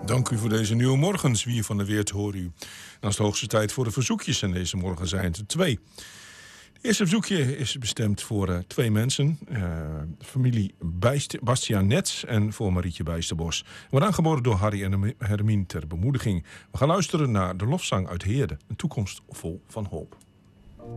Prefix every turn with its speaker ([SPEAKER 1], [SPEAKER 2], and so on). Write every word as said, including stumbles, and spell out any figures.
[SPEAKER 1] Dank u voor deze nieuwe morgens. Wie van de Weert hoor u. Dan is het hoogste tijd voor de verzoekjes en deze morgen zijn het er twee. Het eerste verzoekje is bestemd voor uh, twee mensen. Uh, familie Bijst- Bastiaan Nets en voor Marietje Bijsterbos. Wordt aangeboden door Harry en Hermine ter bemoediging. We gaan luisteren naar de lofzang uit Heerde. Een toekomst vol van hoop.